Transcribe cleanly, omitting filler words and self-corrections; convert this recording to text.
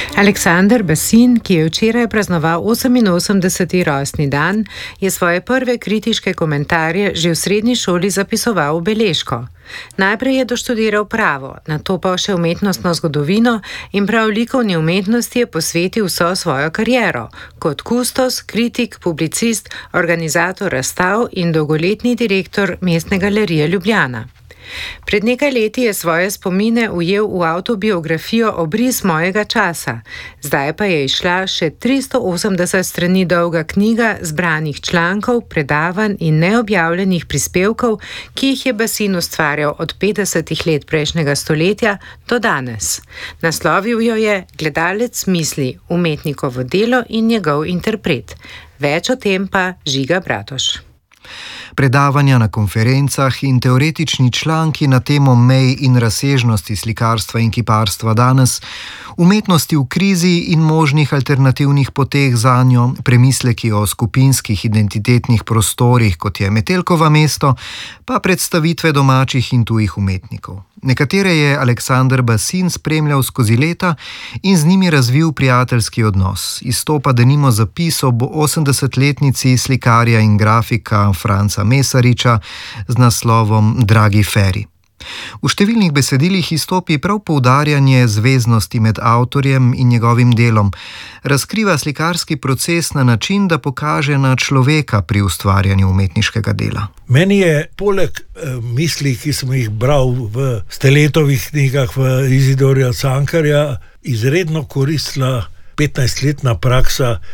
Aleksander Basin, ki je včeraj praznoval 88. rojstni dan, je svoje prve kritiške komentarje že v srednji šoli zapisoval v beležko. Najprej je doštudiral pravo, nato pa še umetnostno zgodovino in prav likovni umetnosti je posvetil vso svojo kariero, kot kustos, kritik, publicist, organizator razstav in dolgoletni direktor Mestne galerije Ljubljana. Pred nekaj leti je svoje spomine ujel v avtobiografijo Obris mojega časa, zdaj pa je izšla še 380 strani dolga knjiga zbranih člankov, predavanj in neobjavljenih prispevkov, ki jih je Basin ustvarjal od 50 let prejšnjega stoletja do danes. Naslovil jo je Gledalec misli, umetnikovo delo in njegov interpret. Več o tem pa Žiga Bratoš. Predavanja na konferencah in teoretični članki na temo mej in razsežnosti slikarstva in kiparstva danes, umetnosti v krizi in možnih alternativnih poteh zanjo, premisleki o skupinskih identitetnih prostorih, kot je Metelkovo mesto, pa predstavitve domačih in tujih umetnikov. Nekatere je Aleksander Basin spremljal skozi leta in z njimi razvil prijateljski odnos. Izstopa denimo zapis ob 80-letnici slikarja in grafika Franca Mesariča z naslovom Dragi Feri. V številnih besedilih izstopi prav poudarjanje zveznosti med avtorjem in njegovim delom. Razkriva slikarski proces na način, da pokaže na človeka pri ustvarjanju umetniškega dela. Meni je poleg misli, ki sem jih bral v Steletovih knjigah, v Izidorja Cankarja, izredno koristila 15-letna praksa